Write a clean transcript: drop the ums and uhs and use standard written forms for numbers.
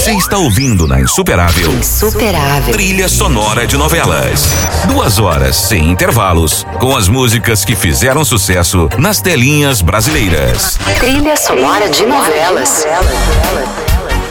Você está ouvindo na Insuperável. Trilha sonora de novelas. 2 horas sem intervalos, com as músicas que fizeram sucesso nas telinhas brasileiras. Trilha sonora de novelas.